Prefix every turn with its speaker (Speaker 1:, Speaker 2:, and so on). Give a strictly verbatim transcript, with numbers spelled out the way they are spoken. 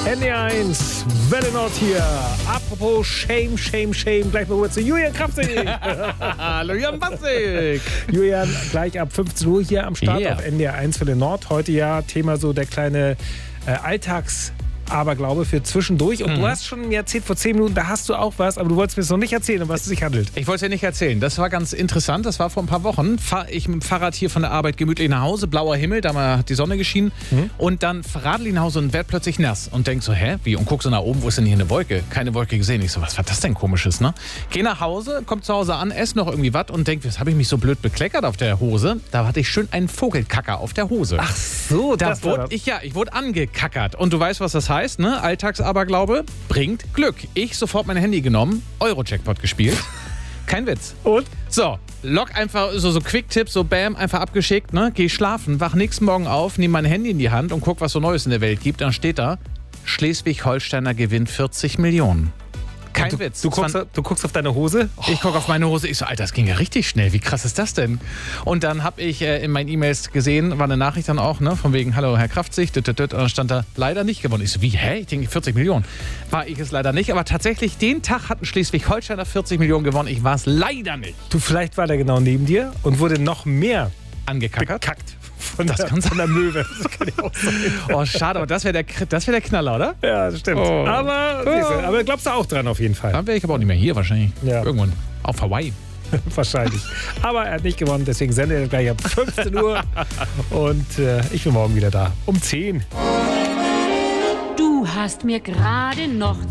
Speaker 1: N D R eins, Welle Nord hier. Apropos Shame, Shame, Shame. Gleich mal rüber zu Julian Kraftzig.
Speaker 2: Hallo Jan Batzig.
Speaker 1: Julian, gleich ab fünfzehn Uhr hier am Start
Speaker 2: Yeah.
Speaker 1: auf N D R eins Welle Nord. Heute ja Thema so der kleine äh, Alltags- Aberglaube für zwischendurch. Und mhm. du hast schon mir erzählt, vor zehn Minuten, da hast du auch was, aber du wolltest mir es noch nicht erzählen, um was es sich handelt.
Speaker 2: Ich wollte es dir nicht erzählen. Das war ganz interessant. Das war vor ein paar Wochen. Fahre ich mit dem Fahrrad hier von der Arbeit gemütlich nach Hause. Blauer Himmel, da hat die Sonne geschienen. Mhm. Und dann radel ich nach Hause und werd plötzlich nass. Und denk so, hä? Wie? Und guck so nach oben, wo ist denn hier eine Wolke? Keine Wolke gesehen. Ich so, was war das denn Komisches, ne? Geh nach Hause, komm zu Hause an, ess noch irgendwie was und denk, was habe ich mich so blöd bekleckert auf der Hose? Da hatte ich schön einen Vogelkacker auf der Hose.
Speaker 1: Ach so,
Speaker 2: da
Speaker 1: das war
Speaker 2: wurde
Speaker 1: das.
Speaker 2: ich ja, ich wurde angekackert. Und du weißt, was das heißt, ne? Alltagsaberglaube bringt Glück. Ich sofort mein Handy genommen, Euro-Jackpot gespielt. Kein Witz.
Speaker 1: Und?
Speaker 2: So, log einfach, so, so Quick-Tipps, so bam, einfach abgeschickt, ne? Geh schlafen, wach nächsten Morgen auf, nehm mein Handy in die Hand und guck, was so Neues in der Welt gibt. Dann steht da, Schleswig-Holsteiner gewinnt vierzig Millionen. Kein
Speaker 1: du,
Speaker 2: Witz.
Speaker 1: Du guckst, du guckst auf deine Hose?
Speaker 2: Ich gucke auf meine Hose, ich so, Alter, das ging ja richtig schnell. Wie krass ist das denn? Und dann habe ich äh, in meinen E-Mails gesehen, war eine Nachricht dann auch, ne, von wegen, hallo Herr Kraftzig, und dann stand da, leider nicht gewonnen. Ich so, wie, hä? Ich denke, vierzig Millionen. War ich es leider nicht, aber tatsächlich, den Tag hatten Schleswig-Holsteiner vierzig Millionen gewonnen. Ich war es leider nicht.
Speaker 1: Du, vielleicht war der genau neben dir und wurde noch mehr
Speaker 2: Angekackert?
Speaker 1: bekackt von,
Speaker 2: Das
Speaker 1: der,
Speaker 2: kann sein.
Speaker 1: von der Möwe. Das kann ja auch sein.
Speaker 2: Oh, schade, aber das wäre der, das wär der Knaller, oder?
Speaker 1: Ja, das stimmt.
Speaker 2: Oh.
Speaker 1: Aber, siehste, aber glaubst du auch dran auf jeden Fall.
Speaker 2: Dann wäre ich aber auch nicht mehr hier wahrscheinlich.
Speaker 1: Ja.
Speaker 2: Irgendwann. Auf Hawaii.
Speaker 1: Wahrscheinlich. Aber er hat nicht gewonnen, deswegen sendet er gleich ab fünfzehn Uhr. Und äh, ich bin morgen wieder da. Um zehn.
Speaker 3: Du hast mir gerade noch